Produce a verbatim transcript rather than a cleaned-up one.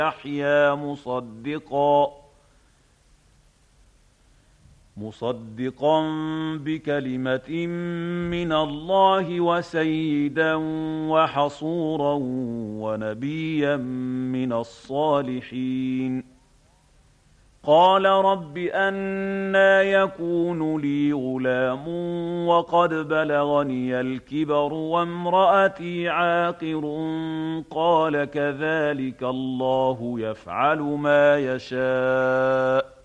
يحيى مصدقا مصدقا بكلمة من الله وسيدا وحصورا ونبيا من الصالحين. قال رب أنى يكون لي غلام وقد بلغني الكبر وامرأتي عاقر قال كذلك الله يفعل ما يشاء